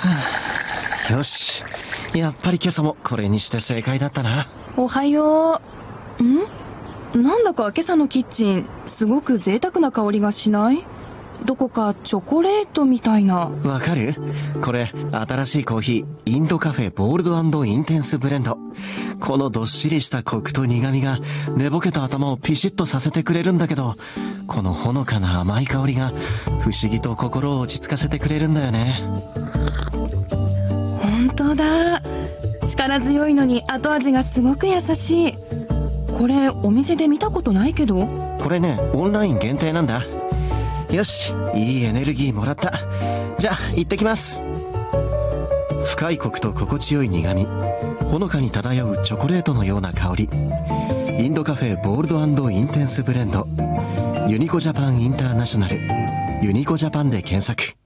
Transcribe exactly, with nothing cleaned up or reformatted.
よし、やっぱり今朝もこれにして正解だったな。 おはよう。ん？なんだか今朝のキッチンすごく贅沢な香りがしない？どこかチョコレートみたいな。 わかる？これ新しいコーヒー、インドカフェボールド&インテンスブレンド。このどっしりしたコクと苦味が寝ぼけた頭をピシッとさせてくれるんだけど、このほのかな甘い香りが不思議と心を落ち着かせてくれるんだよね。 本当だ。力強いのに後味がすごく優しい。これお店で見たことないけど。 これね、オンライン限定なんだ。よし、いいエネルギーもらった。じゃあ行ってきます。深いコクと心地よい苦味、ほのかに漂うチョコレートのような香り。インドカフェボールド&インテンスブレンド。ユニコジャパンインターナショナル、ユニコジャパンで検索。